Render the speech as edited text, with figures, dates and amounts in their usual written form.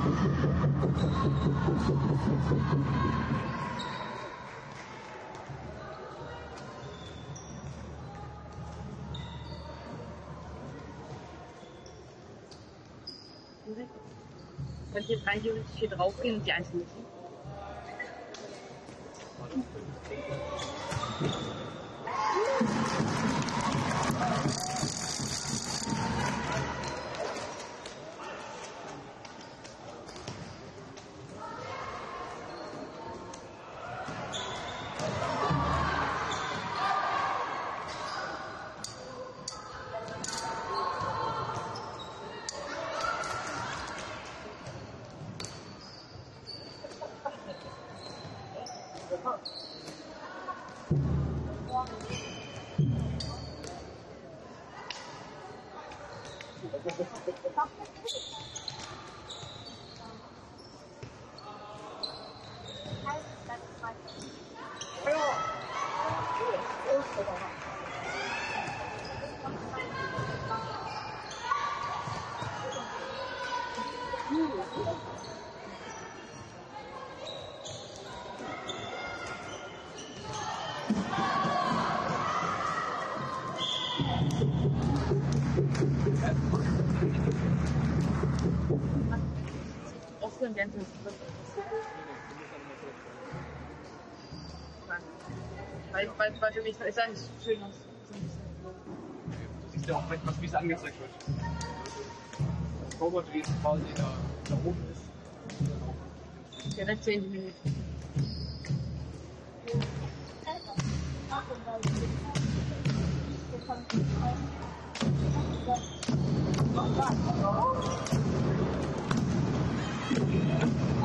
Könnt ihr jetzt rein theoretisch hier draufgehen und die einzelnen nutzen? Offenen Gänse ist drin. Weil für mich ist eigentlich schön aus. Du siehst ja auch, wie es angezeigt wird. Das Power-Dreh ist quasi da oben ist. Direkt 10 Minuten. Oh,